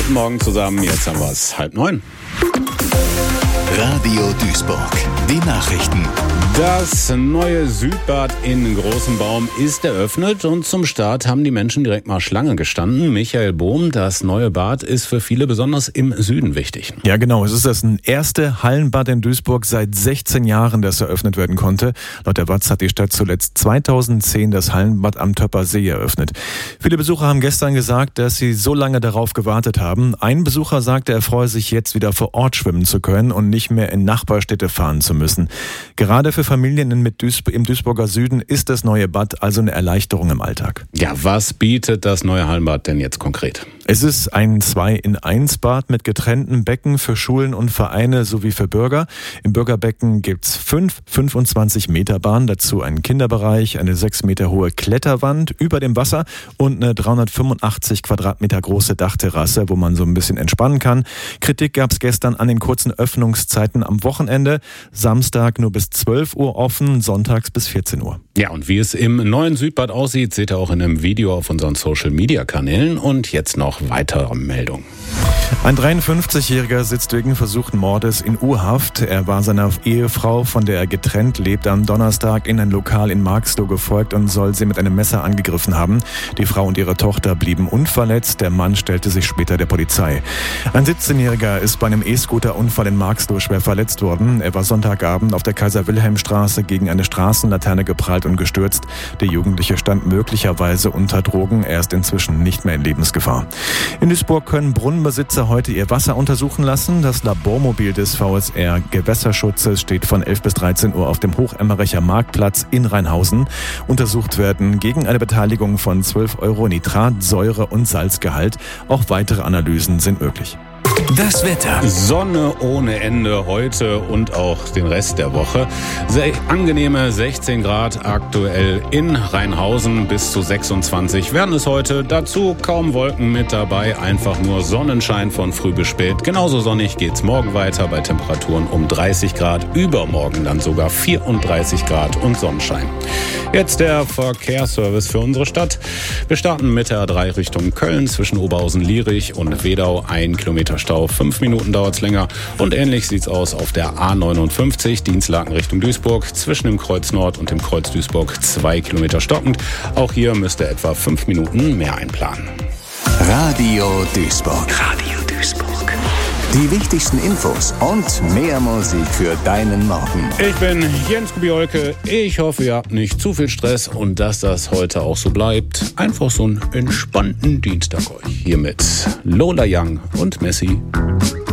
Guten Morgen zusammen, jetzt haben wir es 8:30. Radio Duisburg, die Nachrichten. Das neue Südbad in Großenbaum ist eröffnet und zum Start haben die Menschen direkt mal Schlange gestanden. Michael Bohm, das neue Bad ist für viele besonders im Süden wichtig. Ja genau, es ist das erste Hallenbad in Duisburg seit 16 Jahren, das eröffnet werden konnte. Laut der Watz hat die Stadt zuletzt 2010 das Hallenbad am Töpper See eröffnet. Viele Besucher haben gestern gesagt, dass sie so lange darauf gewartet haben. Ein Besucher sagte, er freue sich jetzt wieder vor Ort schwimmen zu können und nicht mehr in Nachbarstädte fahren zu müssen. Gerade für Familien im Duisburger Süden ist das neue Bad also eine Erleichterung im Alltag. Ja, was bietet das neue Hallenbad denn jetzt konkret? Es ist ein 2-in-1-Bad mit getrennten Becken für Schulen und Vereine sowie für Bürger. Im Bürgerbecken gibt's 5 25-Meter-Bahnen, dazu einen Kinderbereich, eine 6 Meter hohe Kletterwand über dem Wasser und eine 385 Quadratmeter große Dachterrasse, wo man so ein bisschen entspannen kann. Kritik gab's gestern an den kurzen Öffnungszeiten am Wochenende. Samstag nur bis 12 Uhr offen, sonntags bis 14 Uhr. Ja, und wie es im neuen Südbad aussieht, seht ihr auch in einem Video auf unseren Social-Media-Kanälen. Und jetzt noch weitere Meldungen. Ein 53-Jähriger sitzt wegen versuchten Mordes in U-Haft. Er war seiner Ehefrau, von der er getrennt lebt, am Donnerstag in ein Lokal in Marxloh gefolgt und soll sie mit einem Messer angegriffen haben. Die Frau und ihre Tochter blieben unverletzt. Der Mann stellte sich später der Polizei. Ein 17-Jähriger ist bei einem E-Scooter-Unfall in Marxloh schwer verletzt worden. Er war Sonntagabend auf der Kaiser-Wilhelm-Straße gegen eine Straßenlaterne geprallt und gestürzt. Der Jugendliche stand möglicherweise unter Drogen. Er ist inzwischen nicht mehr in Lebensgefahr. In Duisburg können Brunnenbesitzer heute ihr Wasser untersuchen lassen. Das Labormobil des VSR Gewässerschutzes steht von 11 bis 13 Uhr auf dem Hochemmericher Marktplatz in Rheinhausen. Untersucht werden gegen eine Beteiligung von 12 € Nitrat, Säure und Salzgehalt. Auch weitere Analysen sind möglich. Das Wetter. Sonne ohne Ende heute und auch den Rest der Woche. Sehr angenehme 16 Grad aktuell in Rheinhausen, bis zu 26 werden es heute. Dazu kaum Wolken mit dabei, einfach nur Sonnenschein von früh bis spät. Genauso sonnig geht's morgen weiter bei Temperaturen um 30 Grad. Übermorgen dann sogar 34 Grad und Sonnenschein. Jetzt der Verkehrsservice für unsere Stadt. Wir starten mit der A3 Richtung Köln zwischen Oberhausen-Lierich und Wedau. 1 Kilometer Stau, 5 Minuten dauert's länger. Und ähnlich sieht's aus auf der A59, Dienstlaken Richtung Duisburg. Zwischen dem Kreuz Nord und dem Kreuz Duisburg 2 Kilometer stockend. Auch hier müsst ihr etwa 5 Minuten mehr einplanen. Radio Duisburg. Radio Duisburg. Die wichtigsten Infos und mehr Musik für deinen Morgen. Ich bin Jens Kubiolke. Ich hoffe, ihr habt nicht zu viel Stress und dass das heute auch so bleibt. Einfach so einen entspannten Dienstag euch. Hier mit Lola Young und Messi.